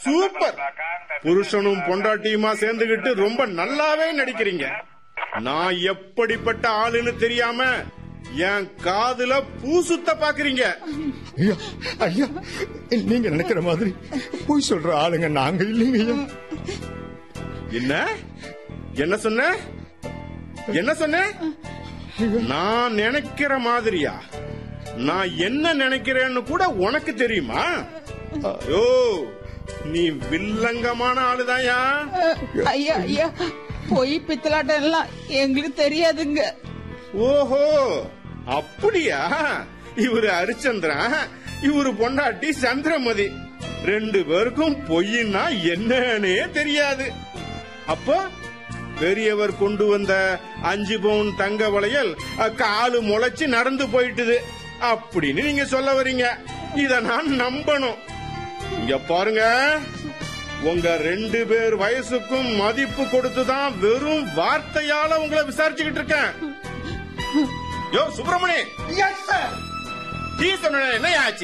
Super. புருஷனும் பொண்டாட்டியுமா சேர்ந்துகிட்டு ரொம்ப நல்லாவே நடிக்கிறீங்க. நான் எப்படிப்பட்ட ஆளுன்னு தெரியாம என் காதுல பூ சுத்த பாக்குறீங்க. ஐயா ஐயா, நீங்க நினைக்கிற மாதிரி போய் சொல்ற ஆளுங்க நாங்க இல்லைங்க ஐயா. என்ன என்ன சொன்ன என்ன சொன்ன? நான் நினைக்கிற மாதிரியா? நான் என்ன நினைக்கிறேன்னு கூட உனக்கு தெரியுமா? ஓ, நீ வில்லங்கமான ஆளுதாயா? ஐயா ஐயா, பொய் பித்தலாட்டம் எல்லாம் எங்களுக்கு தெரியாதுங்க. ஓஹோ, அப்படியா? இவரு ஹரிச்சந்திரன், இவரு பொண்டாட்டி சந்திரமதி. 2 பேருக்கும் பொய்னா என்னன்னே தெரியாது. அப்போ பெரியவர் கொண்டு வந்த 5 பவுன் தங்க வளையல் காலு முளைச்சு நடந்து போயிட்டுது அப்படின்னு நீங்க சொல்ல வரீங்க. இத நான் நம்பணும். இங்க பாருங்க, உங்க 2 பேர் வயசுக்கும் மதிப்பு கொடுத்துதான் வெறும் வார்த்தையால உங்களை விசாரிச்சுக்கிட்டு இருக்கேன். யோ சுப்பிரமணி, டீ சொன்ன என்ன ஆச்சு?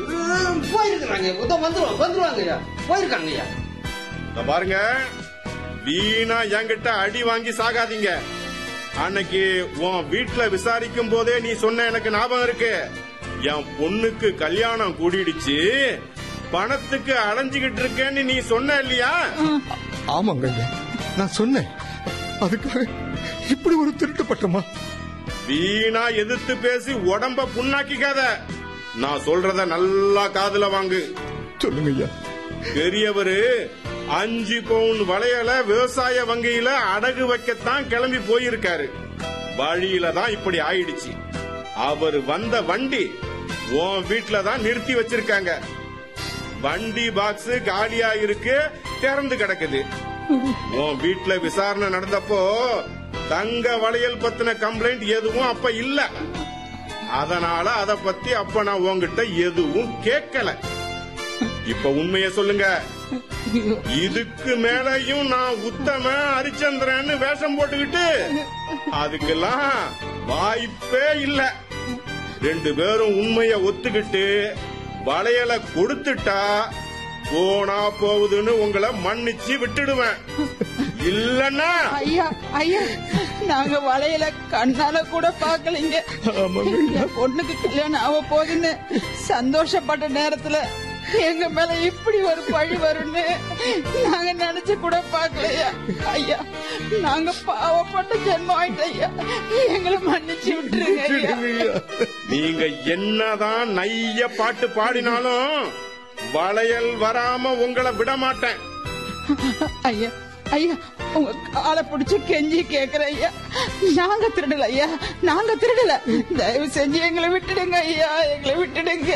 போயிருக்காங்க. பாருங்க, வீணா என்கிட்ட அடி வாங்கி சாகாதீங்க. அன்னைக்கு உன் வீட்டுல விசாரிக்கும் போதே நீ சொன்ன எனக்கு ஞாபகம் இருக்கு. என் பொண்ணுக்கு கல்யாணம் கூடிடுச்சு, பணத்துக்கு அலைஞ்சுகிட்டு இருக்கேன்னு நீ சொன்ன இல்லையா? ஆமாங்க ஐயா, நான் சொன்னேன். அதுக்காக இப்படி ஒரு திருட்டு பட்டமா? வீணா எதிர்த்து பேசி உடம்ப புண்ணாக்கிக்காத. நான் சொல்றத நல்லா காதுல வாங்கு. சொல்லுங்க ஐயா. பெரியவரு 5 பவுன் வளையல விவசாய வங்கியில அடகு வைக்கத்தான் கிளம்பி போயிருக்காரு. வழியில தான் இப்படி ஆயிடுச்சு. அவர் வந்த வண்டி உன் வீட்டுல தான் நிறுத்தி வச்சிருக்காங்க. வண்டி பாக்ஸ் காலியா இருக்கு, திறந்து கிடக்குது. உன் வீட்டுல விசாரணை நடந்தப்போ தங்க வளையல் பத்தின கம்ப்ளைண்ட் எதுவும் அப்ப இல்ல. அதனால அத பத்தி அப்ப நான் உன்கிட்ட எதுவும் கேட்கல. இப்ப உண்மைய சொல்லுங்க. இதுக்கு மேலையும் நான் உத்தம ஹரிச்சந்திரன் வேஷம் போட்டுக்கிட்டு அதுக்கெல்லாம் வாய்ப்பே இல்ல. 2 பேரும் உண்மைய ஒத்துக்கிட்டு வளையல கொடுத்துட்டா போனா போகுதுன்னு உங்களை மன்னிச்சு விட்டுடுவேன். இல்லன்னா ஐயா ஐயா, நாங்க வளையல கண்ணால கூட பாக்கலீங்க. என் பொண்ணுக்கு கல்யாணம் ஆக போகுதுன்னு சந்தோஷப்பட்ட நேரத்துல எங்க மேல இப்படி ஒரு பழி வரும்னு நாங்க நினைச்சு கூட பாக்கலையா? ஐயா, நாங்க பாவப்பட்ட ஜென்மம் ஆயிட்ட ஐயா, எங்களை மன்னிச்சு விட்டுருங்க ஐயா. நீங்க என்னதான் நைய பாட்டு பாடினாலும் வளையல் வராம உங்களை விட மாட்டேன். ஐயா ஐயா, உங்க காலை பிடிச்சு கெஞ்சி கேக்குற ஐயா, நாங்க திருடல ஐயா, நாங்க திருடல. தயவு செஞ்சு எங்களை விட்டுடுங்க ஐயா, எங்களை விட்டுடுங்க.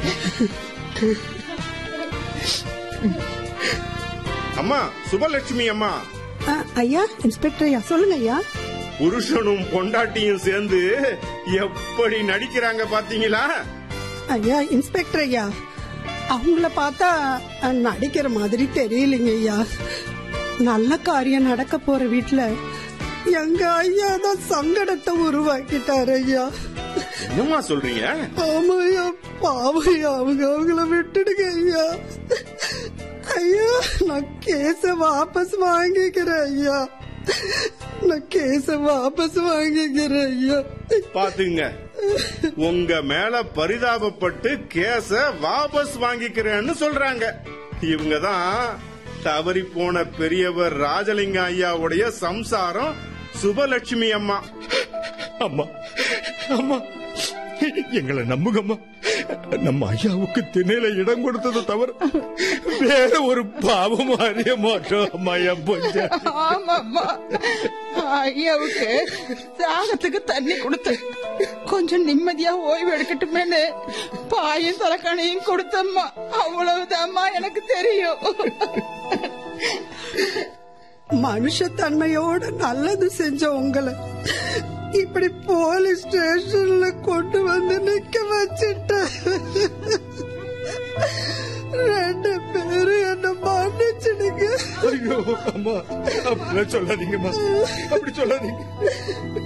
அம்மா சுபலட்சுமி அம்மா. ஐயா, இன்ஸ்பெக்டர் ஐயா, சொல்லுங்க ஐயா. புருஷனும் பொண்டாட்டியும் சேர்ந்து எப்படி நடிக்கிறாங்க பாத்தீங்களா? ஐயா இன்ஸ்பெக்டர் ஐயா, அவங்கள பார்த்தா நடிக்கிற மாதிரி தெரியலங்க ஐயா. நல்ல காரியம் நடக்க போற வீட்டுல எங்க ஐயா தான் சங்கடத்தை உருவாக்கிட்டாரு ஐயா. என்னமா சொல்றீங்க? ஆமா ஐயா, பாவையா, அவங்கள விட்டுடுங்க ஐயா. ஐயா, நான் கேஸ வாபஸ் வாங்கிக்கிறேன் ஐயா. நான் கேஸ வாபஸ் வாங்கிக்கிறேன் ஐயா. பாத்துங்க, உங்க மேல பரிதாபப்பட்டு கேஸ வாபஸ் வாங்கிக்கிறேன்னு சொல்றாங்க. இவங்கதான் தவறி போன பெரியவர் ராஜலிங்க ஐயாவுடைய சம்சாரம் சுபலட்சுமி அம்மா. அம்மா அம்மா, எங்களை நம்புங்கம்மா. நம்ம ஐயாவுக்கு திணையில இடம் கொடுத்தது தவிர வேற ஒரு பாவம் அறிய மாட்டோம் அம்மா. என் பொஞ்ச ஆமாம்மா, ஐயாவுக்கு தாகத்துக்கு தண்ணி கொடுத்து கொஞ்சம் நிம்மதியா ஓய்வு எடுக்கட்டுமேனு பாயும் தலைக்கணையும் கொடுத்தம்மா. அவ்வளவுதாம்மா எனக்கு தெரியும். மனுஷத்தன்மையோட நல்லது செஞ்ச உங்களை இப்படி போலீஸ் ஸ்டேஷன்ல கொண்டு வந்து நிக்க வச்சுட்ட. 2 பேரும் என்ன மன்னிச்சிடுங்க. ஐயோ அம்மா, அப்படி சொல்லாதீங்கம்மா, அப்படி சொல்லாதீங்க.